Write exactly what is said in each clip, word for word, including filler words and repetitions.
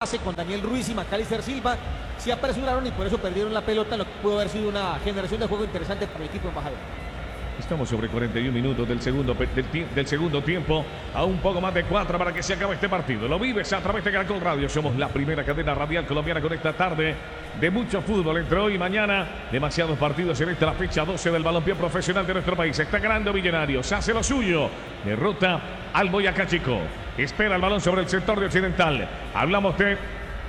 pase con Daniel Ruiz y Macalister Silva. Se apresuraron y por eso perdieron la pelota, lo que pudo haber sido una generación de juego interesante para el equipo embajador. Estamos sobre cuarenta y un minutos del segundo, del, del segundo tiempo, a un poco más de cuatro para que se acabe este partido. Lo vives a través de Caracol Radio. Somos la primera cadena radial colombiana con esta tarde de mucho fútbol entre hoy y mañana. Demasiados partidos en esta la fecha doce del balompié profesional de nuestro país. Está ganando Millonarios, hace lo suyo, derrota al Boyacá Chico. Espera el balón sobre el sector de Occidental. Hablamos de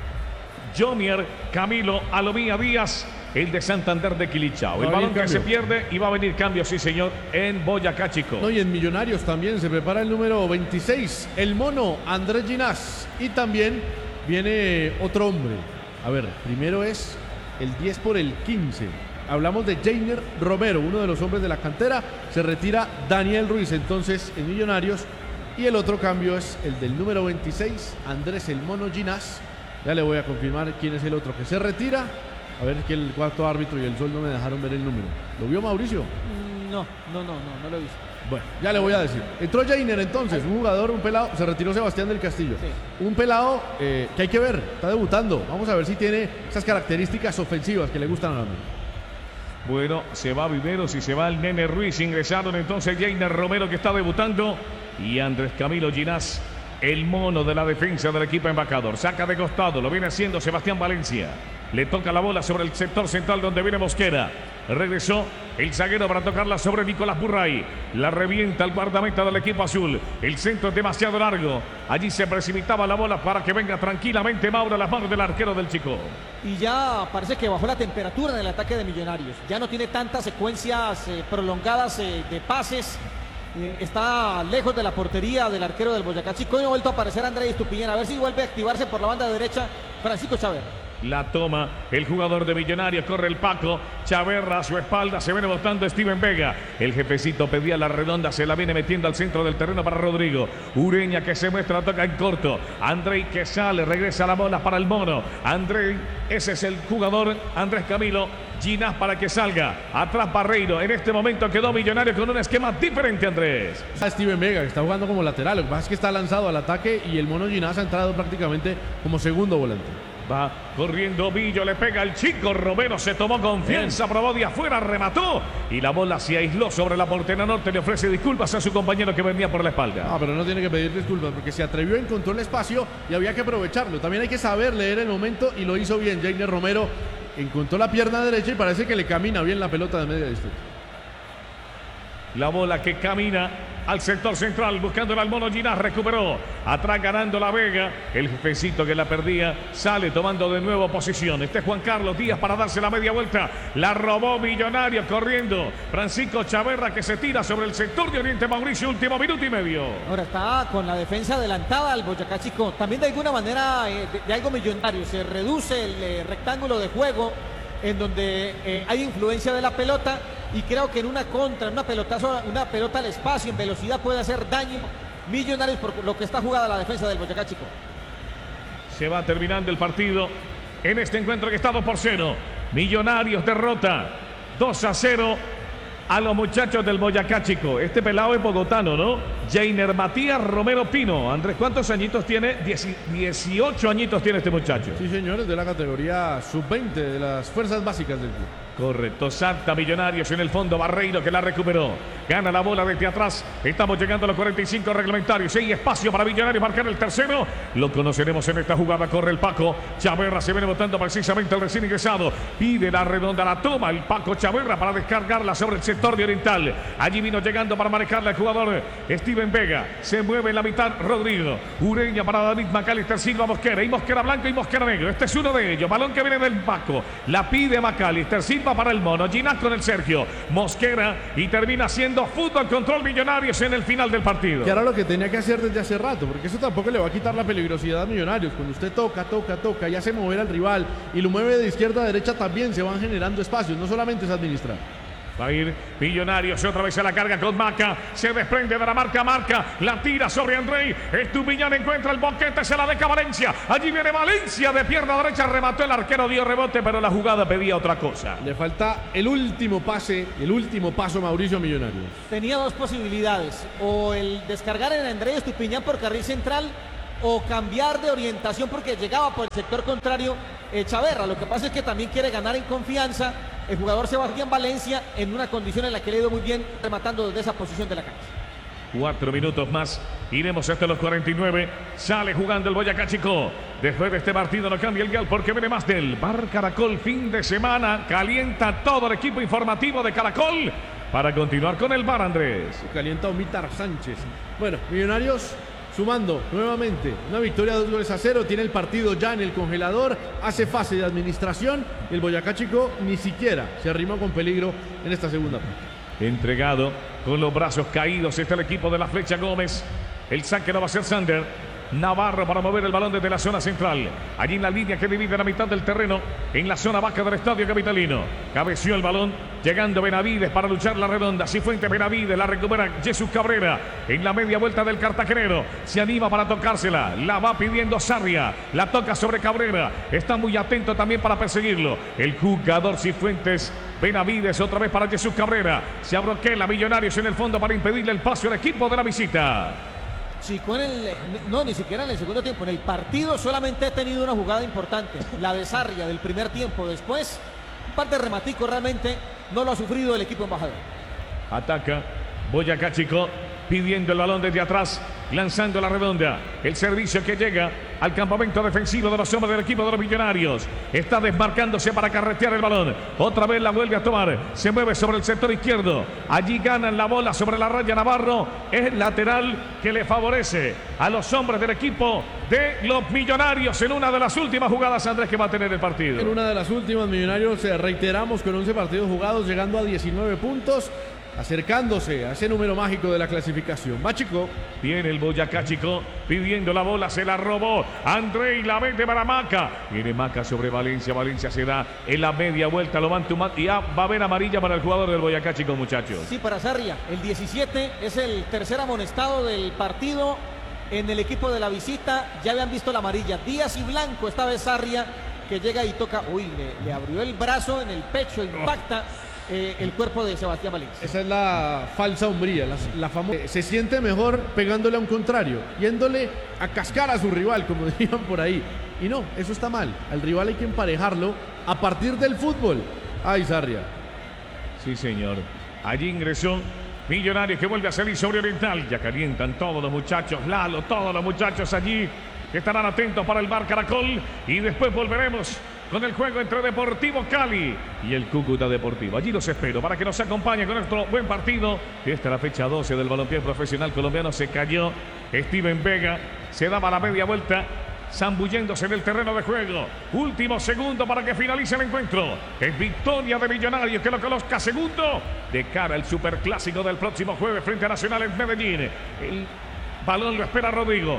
Jonier Camilo Alomía Díaz, el de Santander de Quilichao. El balón que se pierde y va a venir cambio, sí señor, en Boyacá Chico. No, y en Millonarios también se prepara el número veintiséis, el mono Andrés Ginás. Y también viene otro hombre. A ver, primero es el diez por el quince. Hablamos de Jainer Romero, uno de los hombres de la cantera. Se retira Daniel Ruiz entonces en Millonarios. Y el otro cambio es el del número veintiséis, Andrés el mono Ginás. Ya le voy a confirmar quién es el otro que se retira. A ver, que el cuarto árbitro y el sol no me dejaron ver el número. ¿Lo vio Mauricio? No, no, no, no, no lo he visto. Bueno, ya le voy a decir. Entró Jainer entonces, un jugador, un pelado. Se retiró Sebastián del Castillo. Sí. Un pelado eh, que hay que ver, está debutando. Vamos a ver si tiene esas características ofensivas que le gustan a la mente. Bueno, se va Viveros y se va el Nene Ruiz. Ingresaron entonces Jainer Romero, que está debutando, y Andrés Camilo Ginás, el mono de la defensa del equipo embajador. Saca de costado, lo viene haciendo Sebastián Valencia. Le toca la bola sobre el sector central donde viene Mosquera. Regresó el zaguero para tocarla sobre Nicolás Burray. La revienta el guardameta del equipo azul. El centro es demasiado largo. Allí se precipitaba la bola para que venga tranquilamente Mauro a las manos del arquero del Chico. Y ya parece que bajó la temperatura en el ataque de Millonarios. Ya no tiene tantas secuencias eh, prolongadas eh, de pases. Eh, está lejos de la portería del arquero del Boyacá Chico. Y ha vuelto a aparecer Andrés Estupiñán. A ver si vuelve a activarse por la banda derecha Francisco Chaverra. La toma el jugador de Millonarios, corre el Paco Chaverra a su espalda, se viene botando Steven Vega. El jefecito pedía la redonda, se la viene metiendo al centro del terreno para Rodrigo. Ureña que se muestra, toca en corto. Andrei que sale, regresa la bola para el mono. Andrei, ese es el jugador, Andrés Camilo Ginás para que salga. Atrás Barreiro, en este momento quedó Millonario con un esquema diferente, Andrés. A Steven Vega, que está jugando como lateral, lo que pasa es que está lanzado al ataque y el mono Ginás ha entrado prácticamente como segundo volante. Va corriendo Villo, le pega el Chico Romero, se tomó confianza, bien. Probó de afuera, remató y la bola se aisló sobre la portería norte. Le ofrece disculpas a su compañero que venía por la espalda. Ah, pero no tiene que pedir disculpas porque se atrevió, encontró el espacio y había que aprovecharlo. También hay que saber leer el momento y lo hizo bien. Jainer Romero encontró la pierna derecha y parece que le camina bien la pelota de media distancia. La bola que camina al sector central, buscando al mono Ginás, recuperó, atrás ganando la Vega, el jefecito que la perdía, sale tomando de nuevo posición, este es Juan Carlos Díaz para darse la media vuelta, la robó Millonario corriendo, Francisco Chaverra que se tira sobre el sector de Oriente Mauricio, último minuto y medio. Ahora está con la defensa adelantada al Boyacá Chico, también de alguna manera eh, de, de algo Millonario, se reduce el eh, rectángulo de juego en donde eh, hay influencia de la pelota. Y creo que en una contra, en una pelotazo, una pelota al espacio, en velocidad puede hacer daño Millonarios por lo que está jugada la defensa del Boyacá Chico. Se va terminando el partido en este encuentro que está dos por cero. Millonarios derrota dos a cero a los muchachos del Boyacá Chico. Este pelado es bogotano, ¿no? Jainer Matías Romero Pino. Andrés, ¿cuántos añitos tiene? dieciocho añitos tiene este muchacho. Sí, señores, de la categoría sub veinte de las fuerzas básicas del club. Correcto, salta Millonarios en el fondo, Barreiro que la recuperó, gana la bola desde atrás, estamos llegando a los cuarenta y cinco reglamentarios, hay espacio para Millonarios marcar el tercero, lo conoceremos en esta jugada, corre el Paco, Chaverra se viene botando precisamente el recién ingresado, pide la redonda, la toma el Paco Chaverra para descargarla sobre el sector de Oriental, allí vino llegando para manejarla el jugador Steven Vega, se mueve en la mitad Rodrigo, Ureña para David Macalister Silva Mosquera, y Mosquera blanco y Mosquera negro, este es uno de ellos, balón que viene del Paco, la pide Macalister Silva para el mono, Ginás con el Sergio, Mosquera y termina siendo fútbol control Millonarios en el final del partido. Que era lo que tenía que hacer desde hace rato, porque eso tampoco le va a quitar la peligrosidad a Millonarios. Cuando usted toca, toca, toca y hace mover al rival y lo mueve de izquierda a derecha, también se van generando espacios, no solamente es administrar. Va a ir Millonarios, otra vez se la carga con Maca, se desprende de la marca, marca, la tira sobre Andrei, Estupiñán encuentra el boquete, se la deja Valencia, allí viene Valencia de pierna derecha, remató el arquero, dio rebote, pero la jugada pedía otra cosa. Le falta el último pase, el último paso Mauricio Millonarios. Tenía dos posibilidades, o el descargar en Andrei Estupiñán por carril central, o cambiar de orientación porque llegaba por el sector contrario eh, Chaverra. Lo que pasa es que también quiere ganar en confianza el jugador Sebastián Valencia en una condición en la que le ha ido muy bien rematando desde esa posición de la cancha. Cuatro minutos más, iremos hasta los cuarenta y nueve. Sale jugando el Boyacá Chico. Después de este partido no cambia el dial porque viene más del Bar Caracol. Fin de semana calienta todo el equipo informativo de Caracol para continuar con el Bar, Andrés. Calienta Omítar Sánchez. Bueno, Millonarios sumando nuevamente una victoria, dos goles a cero. Tiene el partido ya en el congelador. Hace fase de administración. Y el Boyacá Chico ni siquiera se arrimó con peligro en esta segunda parte. Entregado, con los brazos caídos, está el equipo de la Flecha Gómez. El saque lo va a hacer Sander. Navarro para mover el balón desde la zona central. Allí en la línea que divide la mitad del terreno, en la zona baja del estadio capitalino. Cabeció el balón, llegando Benavides para luchar la redonda. Cifuentes Benavides, la recupera Jesús Cabrera. En la media vuelta del cartagenero, se anima para tocársela. La va pidiendo Sarria, la toca sobre Cabrera. Está muy atento también para perseguirlo. El jugador Cifuentes Benavides, otra vez para Jesús Cabrera. Se abroquela Millonarios en el fondo para impedirle el paso al equipo de la visita. Chico en el, no, ni siquiera en el segundo tiempo. En el partido solamente ha tenido una jugada importante, la de Sarria del primer tiempo. Después, un par de rematicos realmente no lo ha sufrido el equipo embajador. Ataca Boyacá Chico, pidiendo el balón desde atrás, lanzando la redonda. El servicio que llega al campamento defensivo de los hombres del equipo de los Millonarios. Está desmarcándose para carretear el balón. Otra vez la vuelve a tomar. Se mueve sobre el sector izquierdo. Allí ganan la bola sobre la raya Navarro. Es lateral que le favorece a los hombres del equipo de los Millonarios en una de las últimas jugadas, Andrés, que va a tener el partido. En una de las últimas, Millonarios, eh, reiteramos, con once partidos jugados, llegando a diecinueve puntos. Acercándose a ese número mágico de la clasificación. Va Chico. Viene el Boyacá Chico pidiendo la bola, se la robó André y la mete para Maca. Viene Maca sobre Valencia, Valencia se da en la media vuelta, lo van tomando y ya va a haber amarilla para el jugador del Boyacá Chico, muchachos. Sí, para Sarria, el diecisiete es el tercer amonestado del partido en el equipo de la visita. Ya habían visto la amarilla, Díaz y Blanco, esta vez Sarria que llega y toca, uy, le, le abrió el brazo en el pecho, impacta Eh, el cuerpo de Sebastián Valencia. Esa es la falsa hombría, la, la famosa. Se siente mejor pegándole a un contrario, yéndole a cascar a su rival, como dirían por ahí. Y no, eso está mal. Al rival hay que emparejarlo a partir del fútbol. Ay, Sarria. Sí, señor. Allí ingresó Millonarios, que vuelve a salir sobre Oriental. Ya calientan todos los muchachos, Lalo, todos los muchachos allí que estarán atentos para el Bar Caracol. Y después volveremos con el juego entre Deportivo Cali y el Cúcuta Deportivo. Allí los espero para que nos acompañen con nuestro buen partido. Esta es la fecha doce del balompié profesional colombiano. Se cayó Steven Vega, se daba la media vuelta, zambulléndose en el terreno de juego. Último segundo para que finalice el encuentro. Es victoria de Millonarios, que lo coloca segundo de cara al superclásico del próximo jueves frente a Nacional en Medellín. El balón lo espera Rodrigo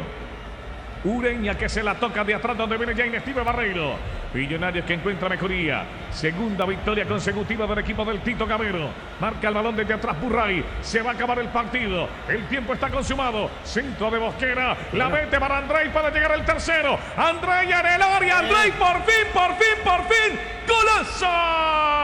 Ureña, que se la toca de atrás donde viene ya Inestivo Barreiro. Millonarios que encuentra mejoría. Segunda victoria consecutiva del equipo del Tito Gamero. Marca el balón desde atrás Burray. Se va a acabar el partido. El tiempo está consumado. Centro de Bosquera. La mete para Andrei para llegar el tercero. Andrei en el área. Andrei por fin, por fin, por fin. ¡Golazo!